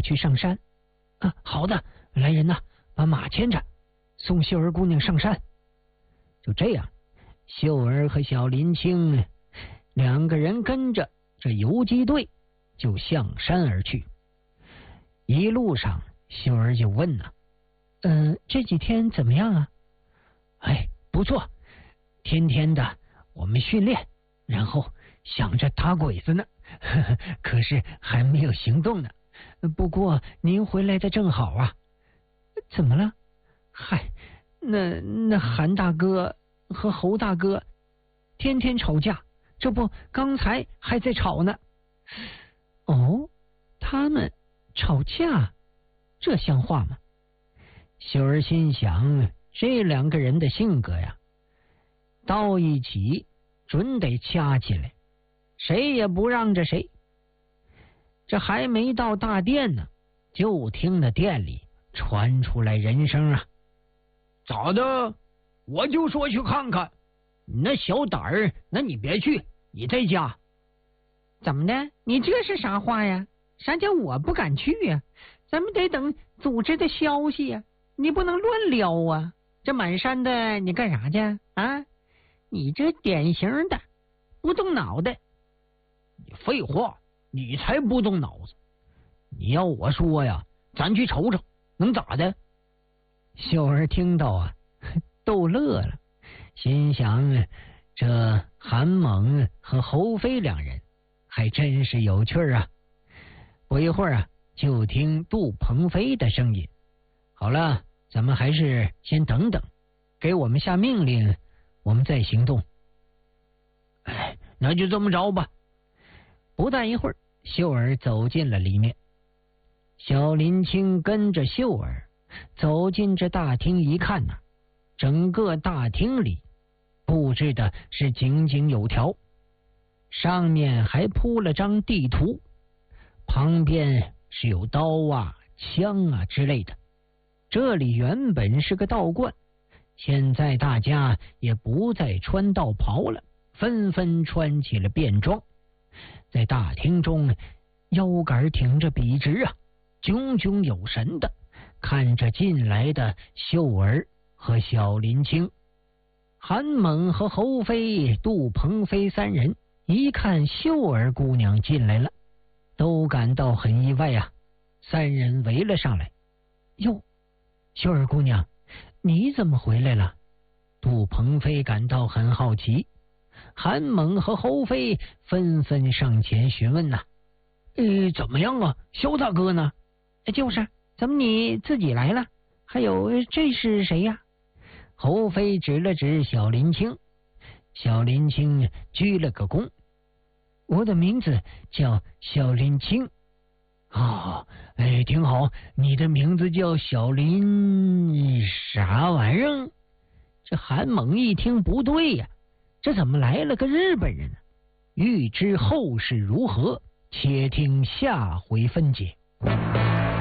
去上山。啊，好的，来人呐，把马牵着，送秀儿姑娘上山。就这样，秀儿和小林青两个人跟着这游击队就向山而去。一路上，秀儿就问呐：“这几天怎么样啊？”“哎，不错，天天的我们训练，然后想着打鬼子呢，可是还没有行动呢。不过您回来的正好啊。”“怎么了？”“嗨，那韩大哥和侯大哥天天吵架，这不刚才还在吵呢。”“哦，他们吵架，这像话吗？”秀儿心想，这两个人的性格呀，到一起准得掐起来，谁也不让着谁。这还没到大殿呢，就听那殿里传出来人声啊：“ 咋的？我就说去看看。你那小胆儿，那你别去，你在家。”“ 怎么的？你这是啥话呀？啥叫我不敢去呀？咱们得等组织的消息呀，你不能乱撩啊！这满山的你干啥去啊？你这典型的不动脑袋。”“ 你废话，你才不动脑子！你要我说呀，咱去瞅瞅，能咋的？” 秀儿听到啊，逗乐了，心想这韩猛和侯飞两人还真是有趣啊。不一会儿啊，就听杜鹏飞的声音：“好了，咱们还是先等等，给我们下命令，我们再行动。”“ 哎，那就这么着吧。” 不大一会儿，秀儿走进了里面。小林青跟着秀儿走进这大厅一看呐，整个大厅里布置的是井井有条，上面还铺了张地图，旁边是有刀啊、枪啊之类的。这里原本是个道观，现在大家也不再穿道袍了，纷纷穿起了便装。在大厅中，腰杆挺着笔直啊，炯炯有神的看着进来的秀儿和小林青。韩猛和侯飞、杜鹏飞三人一看秀儿姑娘进来了，都感到很意外啊。三人围了上来：“哟，秀儿姑娘，你怎么回来了？”杜鹏飞感到很好奇，韩猛和侯飞纷纷上前询问呐：“ 怎么样啊？肖大哥呢？”“ 就是，怎么你自己来了？还有这是谁呀？” 侯飞指了指小林青，小林青鞠了个躬：“我的名字叫小林青。”“ 哦，挺好，你的名字叫小林啥玩意儿？” 这韩猛一听不对呀，这怎么来了个日本人呢？欲知后事如何，且听下回分解。